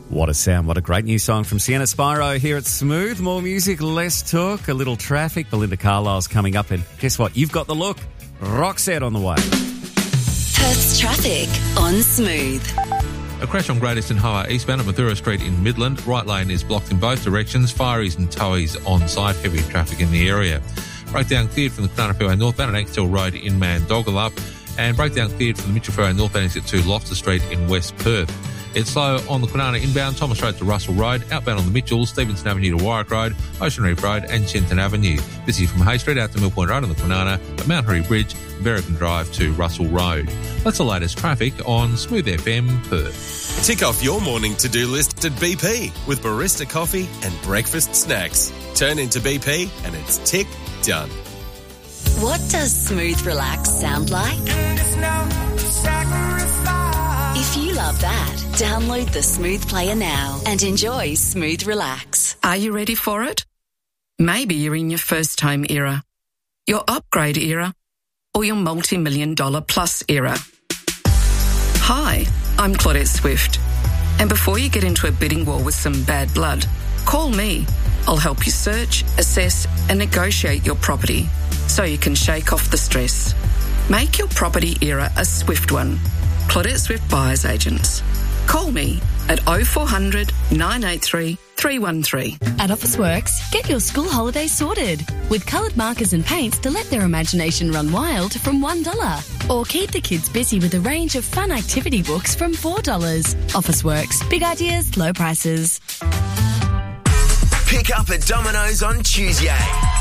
What a sound. What a great new song from Sienna Spyro here at Smooth. More music, less talk, a little traffic. Belinda Carlisle's coming up, and guess what? You've got the look. Roxette on the way. Perth's traffic on Smooth. A crash on Great Eastern Highway eastbound at Mathura Street in Midland. Right lane is blocked in both directions. Fireys and towies on site. Heavy traffic in the area. Breakdown cleared from the Kwinana Freeway northbound at Ankershill Road in Mandogalup. And breakdown cleared from the Mitchell Freeway northbound exit to Loftus Street in West Perth. It's slow on the Kwinana inbound, Thomas Road to Russell Road, outbound on the Mitchell, Stevenson Avenue to Warwick Road, Ocean Reef Road and Shenton Avenue. Busy from Hay Street out to Mill Point Road on the Kwinana, at Mount Hurry Bridge, Berrigan Drive to Russell Road. That's the latest traffic on Smooth FM Perth. Tick off your morning to-do list at BP with barista coffee and breakfast snacks. Turn into BP and it's tick done. What does Smooth Relax sound like? If you love that, download the Smooth Player now and enjoy Smooth Relax. Are you ready for it? Maybe you're in your first home era, your upgrade era, or your multi-million-dollar plus era. Hi, I'm Claudette Swift. And before you get into a bidding war with some bad blood, call me. I'll help you search, assess and negotiate your property so you can shake off the stress. Make your property era a swift one. Claudette Swift Buyers Agents. Call me at 0400 983 313. At Officeworks, get your school holidays sorted with coloured markers and paints to let their imagination run wild from $1. Or keep the kids busy with a range of fun activity books from $4. Officeworks. Big ideas, low prices. Pick up at Domino's on Tuesday.